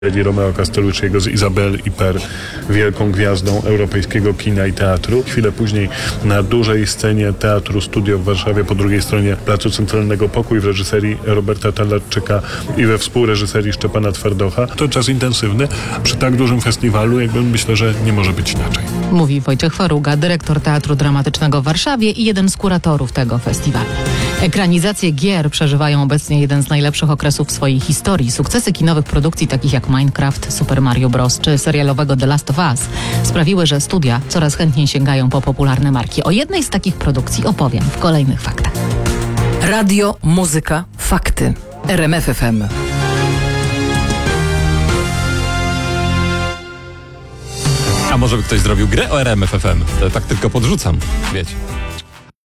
Romeo Castellucciego z Izabel i Per, wielką gwiazdą europejskiego kina i teatru. Chwilę później na dużej scenie Teatru Studio w Warszawie po drugiej stronie Placu Centralnego Pokój w reżyserii Roberta Talarczyka i we współreżyserii Szczepana Twardocha. To czas intensywny. Przy tak dużym festiwalu myślę, że nie może być inaczej. Mówi Wojciech Faruga, dyrektor Teatru Dramatycznego w Warszawie i jeden z kuratorów tego festiwalu. Ekranizacje gier przeżywają obecnie jeden z najlepszych okresów w swojej historii. Sukcesy kinowych produkcji takich jak Minecraft, Super Mario Bros. Czy serialowego The Last of Us sprawiły, że studia coraz chętniej sięgają po popularne marki. O jednej z takich produkcji opowiem w kolejnych faktach. Radio, muzyka, fakty. RMF FM. A może by ktoś zrobił grę o RMF FM? Tak tylko podrzucam, wiecie.